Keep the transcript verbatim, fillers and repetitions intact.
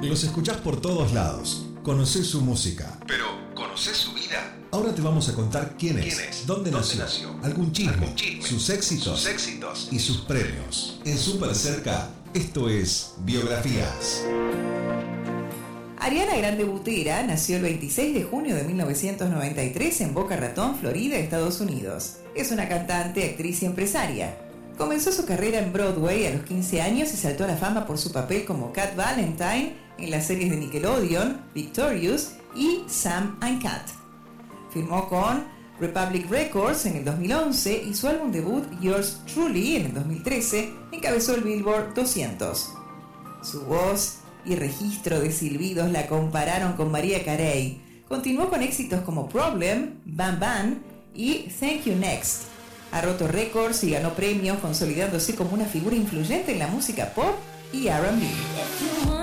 Los escuchás por todos lados, conocés su música. Pero, ¿conocés su vida? Ahora te vamos a contar quién es, ¿Quién es? dónde, ¿Dónde nació, nació? algún chisme, Algún chisme, sus éxitos, sus éxitos y sus premios. En Súper Cerca, esto es Biografías. Ariana Grande Butera nació el veintiséis de junio de mil novecientos noventa y tres en Boca Raton, Florida, Estados Unidos. Es una cantante, actriz y empresaria. Comenzó su carrera en Broadway a los quince años y saltó a la fama por su papel como Cat Valentine en las series de Nickelodeon, Victorious y Sam and Cat. Firmó con Republic Records en el dos mil once y su álbum debut Yours Truly en el dos mil trece encabezó el Billboard doscientos. Su voz y registro de silbidos la compararon con Mariah Carey. Continuó con éxitos como Problem, Bam Bam y Thank You Next. Ha roto récords y ganó premios, consolidándose como una figura influyente en la música pop y R and B.